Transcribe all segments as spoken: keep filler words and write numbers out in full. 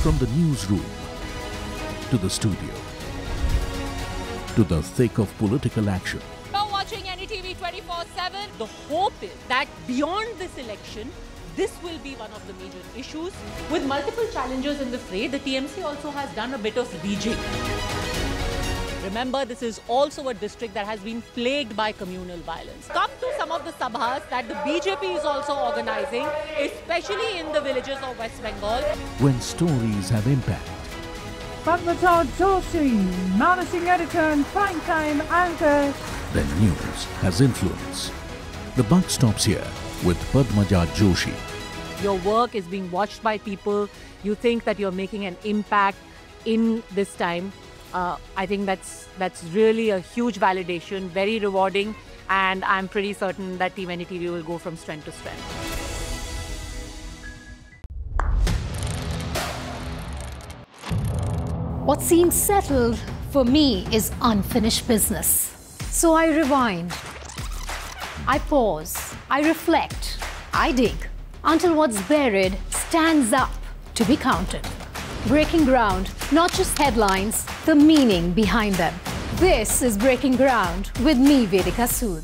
From the newsroom to the studio to the thick of political action. You're watching N D T V twenty-four seven. The hope is that beyond this election, this will be one of the major issues. With multiple challengers in the fray, the T M C also has done a bit of rejigging. Remember, this is also a district that has been plagued by communal violence. Come to some of the sabhas that the B J P is also organizing, especially in the villages of West Bengal. When stories have impact. Padma Joshi, managing editor and prime time anchor. Then news has influence. The buck stops here with Padmaja Joshi. Your work is being watched by people. You think that you're making an impact in this time. Uh, I think that's that's really a huge validation, very rewarding, and I'm pretty certain that Team N D T V will go from strength to strength. What seems settled for me is unfinished business. So I rewind, I pause, I reflect, I dig, until what's buried stands up to be counted. Breaking ground, not just headlines, the meaning behind them. This is Breaking Ground with me, Vedika Sood.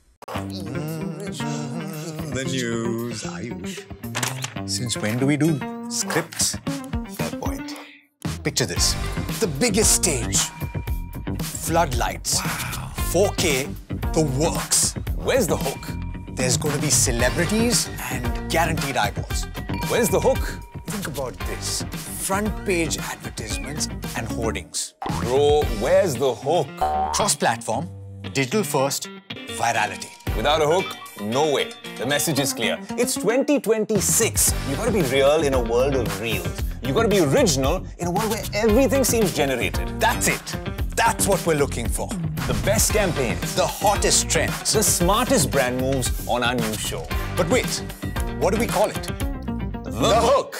The news, Ayush. Since when do we do scripts? Fair point. Picture this. The biggest stage. Floodlights. Wow. four K, the works. Where's the hook? There's going to be celebrities and guaranteed eyeballs. Where's the hook? Think about this. Front page advertisements and hoardings. Bro, where's the hook? Cross-platform, digital first, virality. Without a hook, no way. The message is clear. It's twenty twenty-six. You gotta be real in a world of reels. You gotta be original in a world where everything seems generated. That's it. That's what we're looking for. The best campaigns. The hottest trends. The smartest brand moves on our new show. But wait, what do we call it? The, the hook.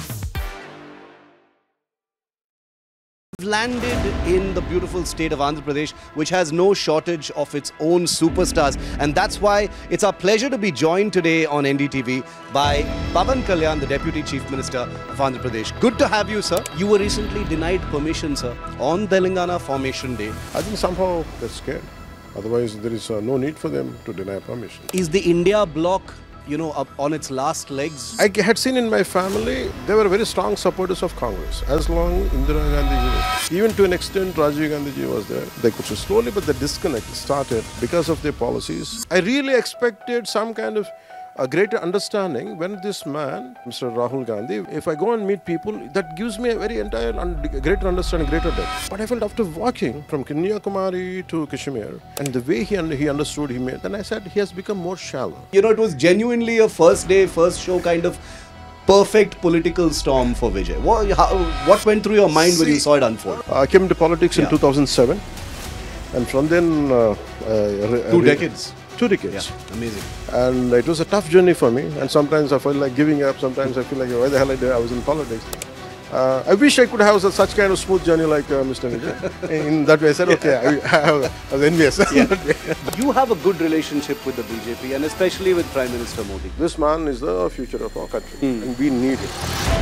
Landed in the beautiful state of Andhra Pradesh, which has no shortage of its own superstars, and that's why it's our pleasure to be joined today on N D T V by Pawan Kalyan, the Deputy Chief Minister of Andhra Pradesh. Good to have you, sir. You were recently denied permission, sir, on Telangana Formation Day. I think somehow they're scared. Otherwise, there is uh, no need for them to deny permission. Is the India bloc, you know, up on its last legs? I had seen in my family, they were very strong supporters of Congress. As long Indira Gandhi was, even to an extent Rajiv Gandhi ji was there, they could slowly, but the disconnect started because of their policies. I really expected some kind of a greater understanding when this man, Mister Rahul Gandhi, if I go and meet people, that gives me a very entire and greater understanding, greater depth. But I felt after walking from Kanyakumari to Kashmir, and the way he, he understood, he made, then I said he has become more shallow. You know, it was genuinely a first day, first show kind of perfect political storm for Vijay. What, how, what went through your mind See, when you saw it unfold? I came into politics yeah. in two thousand seven, and from then... Uh, uh, Two decades. Two decades. Yeah, amazing. And it was a tough journey for me. And sometimes I felt like giving up. Sometimes I feel like, why the hell I did? I was in politics. Uh, I wish I could have such kind of smooth journey like uh, Mister Vijay. In that way, I said, okay, I, I was envious. Yeah. You have a good relationship with the B J P and especially with Prime Minister Modi. This man is the future of our country, mm. and we need it.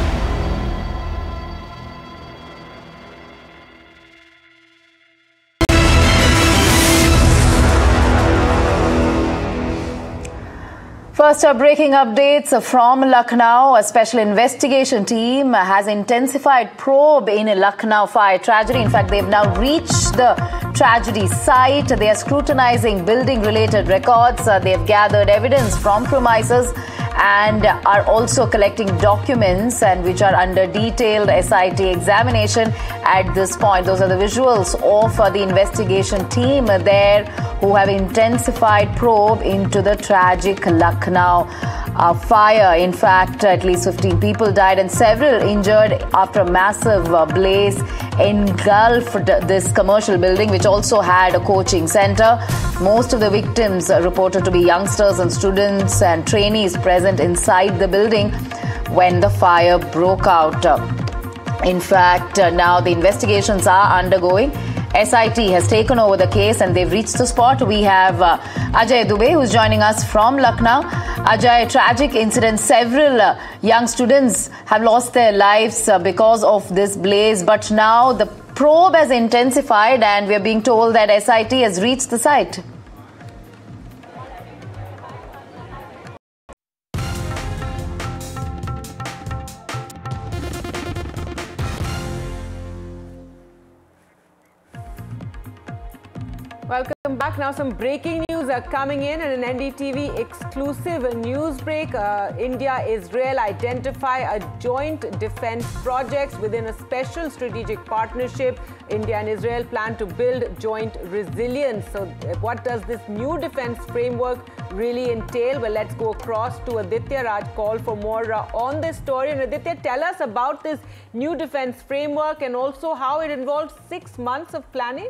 First, our breaking updates from Lucknow. A special investigation team has intensified probe in a Lucknow fire tragedy. In fact, they've now reached the tragedy site. They are scrutinizing building-related records. Uh, they've gathered evidence from premises and are also collecting documents and which are under detailed S I T examination at this point. Those are the visuals of uh, the investigation team there who have intensified probe into the tragic Lucknow uh, fire. In fact, at least fifteen people died and several injured after a massive uh, blaze engulfed this commercial building, which also had a coaching center. Most of the victims are reported to be youngsters and students and trainees present inside the building when the fire broke out. In fact, uh, now the investigations are undergoing S I T has taken over the case and they've reached the spot. We have uh, Ajay Dubey, who's joining us from Lucknow. Ajay, tragic incident. Several uh, young students have lost their lives uh, because of this blaze. But now the probe has intensified and we are being told that S I T has reached the site. Welcome back. Now some breaking news are coming in and an N D T V exclusive news break. Uh, India-Israel identify a joint defense projects within a special strategic partnership. India and Israel plan to build joint resilience. So what does this new defense framework really entail? Well, let's go across to Aditya Raj Call for more uh, on this story. And Aditya, tell us about this new defense framework and also how it involves six months of planning.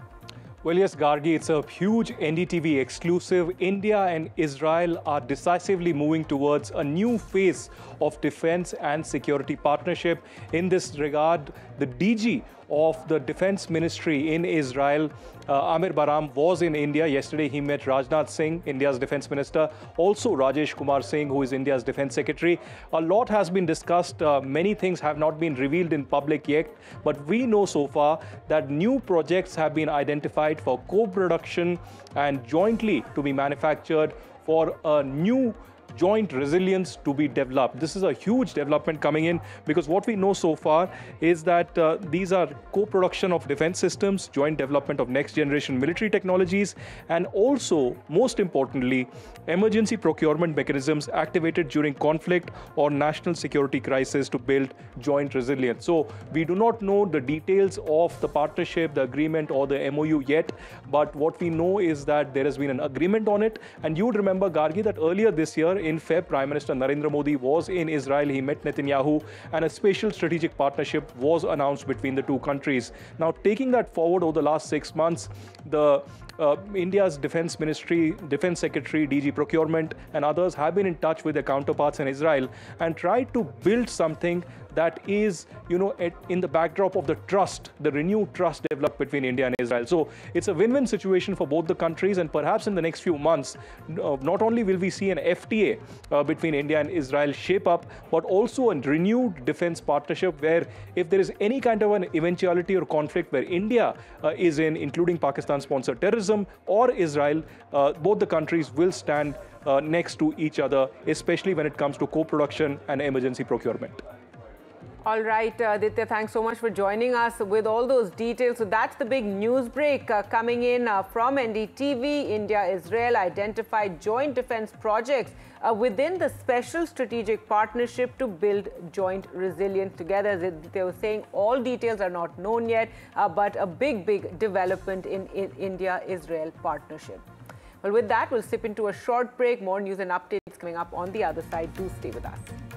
Well, yes, Gargi, it's a huge N D T V exclusive. India and Israel are decisively moving towards a new phase of defense and security partnership. In this regard, the D G of the Defense Ministry in Israel, uh, Amir Baram, was in India. Yesterday, he met Rajnath Singh, India's defense minister, also Rajesh Kumar Singh, who is India's defense secretary. A lot has been discussed. Uh, many things have not been revealed in public yet, but we know so far that new projects have been identified for co-production and jointly to be manufactured for a new joint resilience to be developed. This is a huge development coming in because what we know so far is that uh, these are co-production of defense systems, joint development of next generation military technologies, and also, most importantly, emergency procurement mechanisms activated during conflict or national security crisis to build joint resilience. So we do not know the details of the partnership, the agreement or the M O U yet, but what we know is that there has been an agreement on it. And you would remember, Gargi, that earlier this year in February, Prime Minister Narendra Modi was in Israel. He met Netanyahu and a special strategic partnership was announced between the two countries. Now, taking that forward over the last six months, the Uh, India's Defense Ministry, Defense Secretary, D G Procurement and others have been in touch with their counterparts in Israel and tried to build something that is, you know, at, in the backdrop of the trust, the renewed trust developed between India and Israel. So it's a win-win situation for both the countries, and perhaps in the next few months, uh, not only will we see an F T A uh, between India and Israel shape up, but also a renewed defense partnership where if there is any kind of an eventuality or conflict where India uh, is in, including Pakistan-sponsored terrorism or Israel, uh, both the countries will stand uh, next to each other, especially when it comes to co-production and emergency procurement. All right, uh, Aditya, thanks so much for joining us with all those details. So that's the big news break uh, coming in uh, from N D T V. India-Israel identified joint defense projects uh, within the special strategic partnership to build joint resilience together. They were saying all details are not known yet, uh, but a big, big development in, in India-Israel partnership. Well, with that, we'll slip into a short break. More news and updates coming up on the other side. Do stay with us.